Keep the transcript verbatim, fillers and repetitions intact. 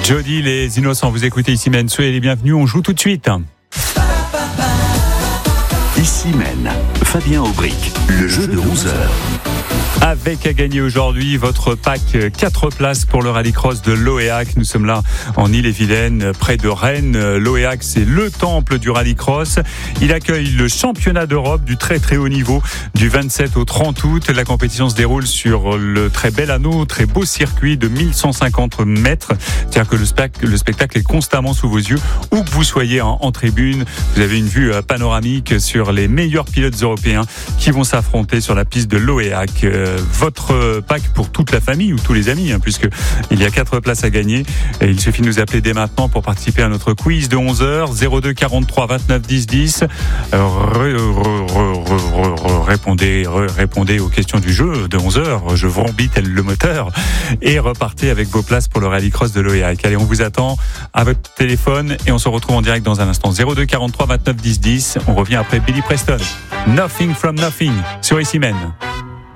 Jody, les innocents, vous écoutez ici Men, soyez les bienvenus, on joue tout de suite. Ici Men, Fabien Aubric, le jeu de onze heures. Avec à gagner aujourd'hui votre pack quatre places pour le rallycross de Loéac. Nous sommes là en Ille-et-Vilaine, près de Rennes. Loéac, c'est le temple du rallycross. Il accueille le championnat d'Europe du très très haut niveau du vingt-sept au trente août. La compétition se déroule sur le très bel anneau, très beau circuit de mille cent cinquante mètres. C'est-à-dire que le spectacle, le spectacle est constamment sous vos yeux. Où que vous soyez en, en tribune, vous avez une vue panoramique sur les meilleurs pilotes européens qui vont s'affronter sur la piste de Loéac. Votre pack pour toute la famille ou tous les amis, hein, puisque il y a quatre places à gagner. Et il suffit de nous appeler dès maintenant pour participer à notre quiz de onze heures, zéro deux quarante-trois vingt-neuf dix dix. Répondez, re, répondez aux questions du jeu de onze heures. Je vrombis tel le moteur. Et repartez avec vos places pour le rallycross de Loéac. Allez, on vous attend à votre téléphone et on se retrouve en direct dans un instant. zéro deux quarante-trois vingt-neuf dix dix. On revient après Billy Preston. Nothing from Nothing sur Ici Men.